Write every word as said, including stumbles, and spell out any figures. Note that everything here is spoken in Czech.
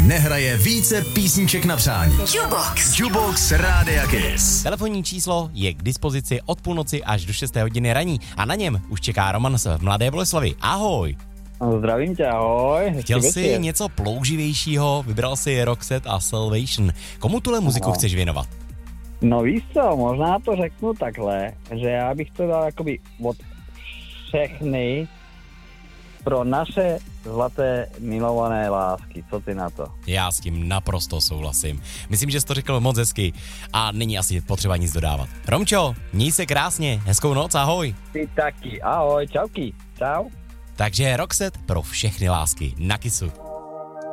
nehraje více písniček na přání. Jukebox. Jukebox Rádia Kiss. Telefonní číslo je k dispozici od půlnoci až do šesté hodiny raní a na něm už čeká Roman v Mladé Boleslavi. Ahoj. Zdravím tě, ahoj. Chtěl jsi něco plouživějšího, vybral si Roxette a Salvation. Komu tuhle muziku no. chceš věnovat? No víš co, možná to řeknu takhle, že já bych to dal jakoby od všechny pro naše zlaté milované lásky. Co ty na to? Já s tím naprosto souhlasím. Myslím, že jsi to řekl moc hezky a není asi potřeba nic dodávat. Romčo, měj se krásně, hezkou noc, ahoj. Ty taky, ahoj, čauky, čau. Takže Roxette pro všechny lásky na Kissu.